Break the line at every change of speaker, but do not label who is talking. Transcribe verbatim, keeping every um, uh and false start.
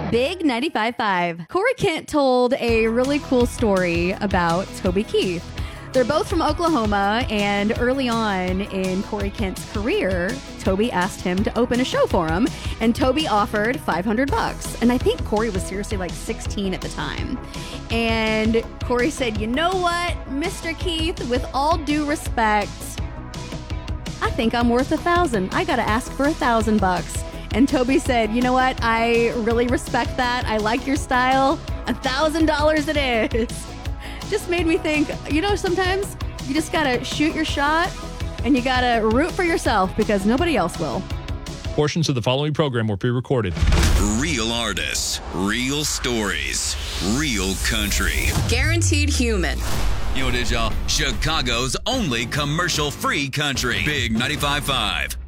Big ninety-five point five. Corey Kent told a really cool story about Toby Keith. They're both from Oklahoma, and early on in Corey Kent's career, Toby asked him to open a show for him, and Toby offered five hundred bucks. And I think Corey was seriously like sixteen at the time. And Corey said, you know what, Mister Keith, with all due respect, I think I'm worth a thousand. I got to ask for a thousand bucks. And Toby said, you know what, I really respect that. I like your style. A thousand dollars it is. Just made me think, you know, sometimes you just gotta shoot your shot and you gotta root for yourself because nobody else will.
Portions of the following program were pre-recorded.
Real artists, real stories, real country.
Guaranteed human.
You know what it is, y'all? Chicago's only commercial-free country. Big ninety-five point five.